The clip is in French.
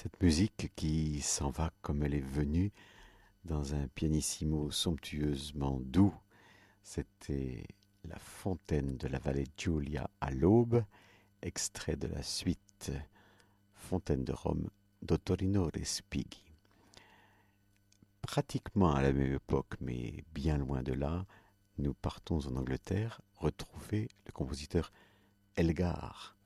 Cette musique qui s'en va comme elle est venue dans un pianissimo somptueusement doux. C'était La fontaine de la vallée Giulia à l'aube, extrait de la suite Fontaine de Rome d'Ottorino Respighi. Pratiquement à la même époque, mais bien loin de là, nous partons en Angleterre retrouver le compositeur Elgar.